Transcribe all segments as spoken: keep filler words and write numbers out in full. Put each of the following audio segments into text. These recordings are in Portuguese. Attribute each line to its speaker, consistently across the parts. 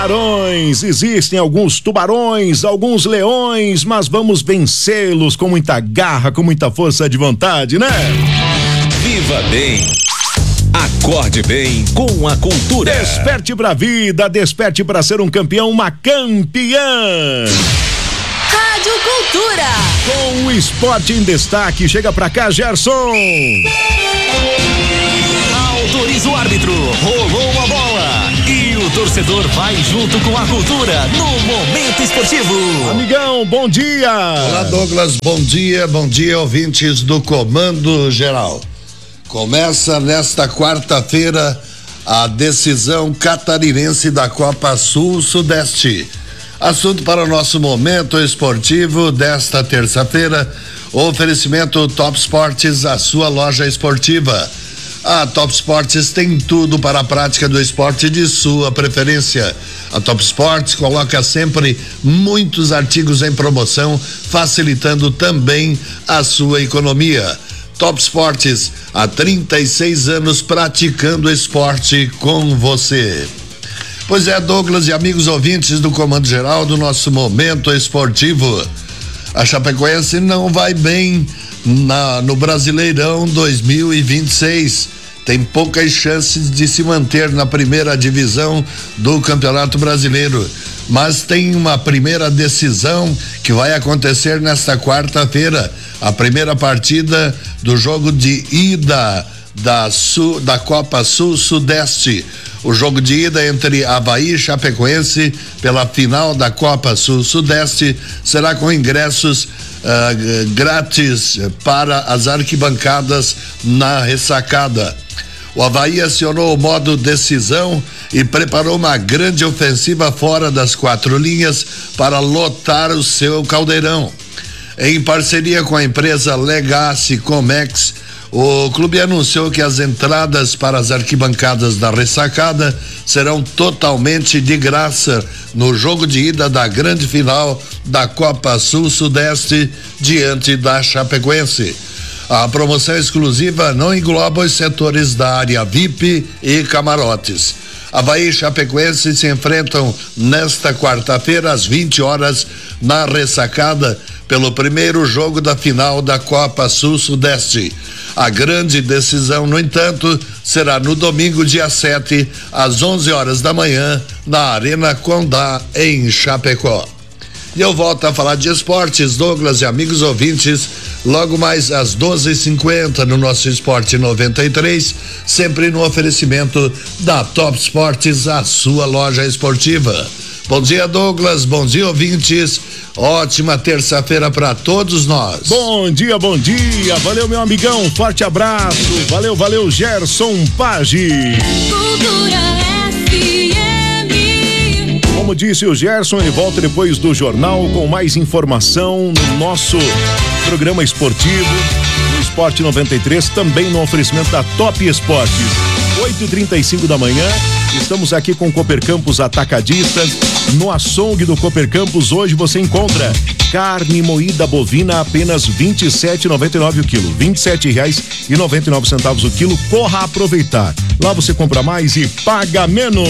Speaker 1: Tubarões, existem alguns tubarões, alguns leões, mas vamos vencê-los com muita garra, com muita força de vontade, né?
Speaker 2: Viva bem, acorde bem com a cultura.
Speaker 1: Desperte pra vida, desperte pra ser um campeão, uma campeã.
Speaker 3: Rádio Cultura.
Speaker 1: Com o esporte em destaque, chega pra cá, Gerson.
Speaker 2: Autoriza o árbitro, rolou a bola e o torcedor vai junto com a cultura no momento esportivo.
Speaker 1: Amigão, bom dia.
Speaker 4: Olá, Douglas, bom dia, bom dia, ouvintes do Comando Geral. Começa nesta quarta-feira a decisão catarinense da Copa Sul-Sudeste. Assunto para o nosso momento esportivo desta terça-feira, oferecimento Top Sports, a sua loja esportiva. A Top Sports tem tudo para a prática do esporte de sua preferência. A Top Sports coloca sempre muitos artigos em promoção, facilitando também a sua economia. Top Sports, há trinta e seis anos praticando esporte com você. Pois é, Douglas e amigos ouvintes do Comando Geral do nosso momento esportivo. A Chapecoense não vai bem na, no Brasileirão dois mil e vinte e seis. Tem poucas chances de se manter na primeira divisão do Campeonato Brasileiro. Mas tem uma primeira decisão que vai acontecer nesta quarta-feira. A primeira partida do jogo de ida da, Sul, da Copa Sul-Sudeste. O jogo de ida entre Avaí e Chapecoense pela final da Copa Sul-Sudeste será com ingressos uh, grátis para as arquibancadas na ressacada. O Avaí acionou o modo decisão e preparou uma grande ofensiva fora das quatro linhas para lotar o seu caldeirão. Em parceria com a empresa Legacy Comex, o clube anunciou que as entradas para as arquibancadas da ressacada serão totalmente de graça no jogo de ida da grande final da Copa Sul-Sudeste diante da Chapecoense. A promoção exclusiva não engloba os setores da área V I P e camarotes. Avaí e Chapecoense se enfrentam nesta quarta-feira às vinte horas na ressacada pelo primeiro jogo da final da Copa Sul-Sudeste. A grande decisão, no entanto, será no domingo, dia sete, às onze horas da manhã, na Arena Condá, em Chapecó. E eu volto a falar de esportes, Douglas e amigos ouvintes, logo mais às doze e cinquenta no nosso Esporte noventa e três, sempre no oferecimento da Top Sports, a sua loja esportiva. Bom dia, Douglas, bom dia, ouvintes, ótima terça-feira para todos nós.
Speaker 1: Bom dia, bom dia, valeu meu amigão, forte abraço, valeu, valeu Gerson Page.
Speaker 3: Cultura F M.
Speaker 1: Como disse o Gerson, ele volta depois do jornal com mais informação no nosso programa esportivo, no Esporte noventa e três, também no oferecimento da Top Esportes. oito e trinta e cinco da manhã, estamos aqui com o Cooper Campos Atacadista. No açougue do Cooper Campos, hoje você encontra carne moída bovina apenas vinte e sete reais e noventa e nove centavos o quilo, vinte e sete reais e noventa e nove centavos o quilo. Corra aproveitar. Lá você compra mais e paga menos.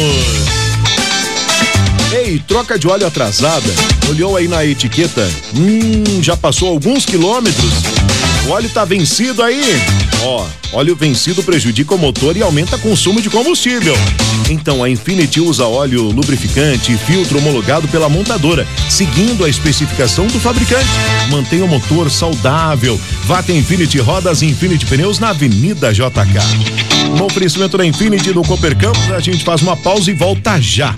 Speaker 1: Ei, troca de óleo atrasada. Olhou aí na etiqueta? Hum, já passou alguns quilômetros. O óleo tá vencido aí. Ó, óleo vencido prejudica o motor e aumenta o consumo de combustível. Então a Infinity usa óleo lubrificante e filtro homologado pela montadora, seguindo a especificação do fabricante. Mantenha o motor saudável. Vá até Infinity Rodas e Infinity Pneus na Avenida J K. No oferecimento da Infinity do Cooper Campos, a gente faz uma pausa e volta já.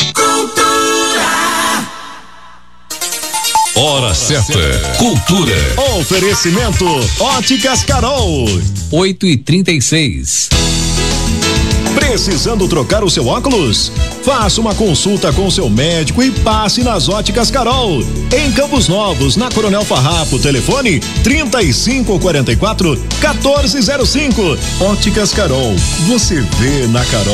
Speaker 2: Hora certa, cultura.
Speaker 1: Oferecimento Óticas Carol.
Speaker 5: oito e trinta e seis.
Speaker 1: Precisando trocar o seu óculos? Faça uma consulta com seu médico e passe nas Óticas Carol. Em Campos Novos, na Coronel Farrapo, telefone trinta e cinco, quarenta e quatro, quatorze zero cinco. Óticas Carol, você vê na Carol.